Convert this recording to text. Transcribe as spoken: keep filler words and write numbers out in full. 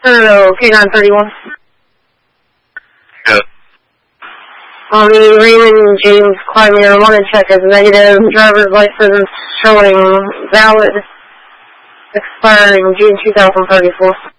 Hello, K nine thirty-one. Good. On the Raymond James Climber, I want to check his negative driver's license showing valid, expiring June two thousand thirty-four.